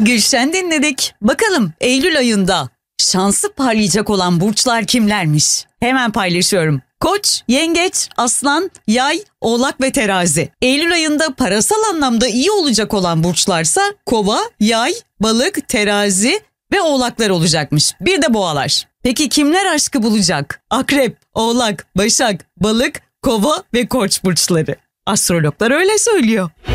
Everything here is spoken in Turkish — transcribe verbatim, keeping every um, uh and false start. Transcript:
Gülşen dinledik. Bakalım Eylül ayında şansı parlayacak olan burçlar kimlermiş? Hemen paylaşıyorum. Koç, Yengeç, Aslan, Yay, Oğlak ve Terazi. Eylül ayında parasal anlamda iyi olacak olan burçlarsa Kova, Yay, Balık, Terazi ve Oğlaklar olacakmış. Bir de Boğalar. Peki kimler aşkı bulacak? Akrep, Oğlak, Başak, Balık, Kova ve Koç burçları. Astrologlar öyle söylüyor.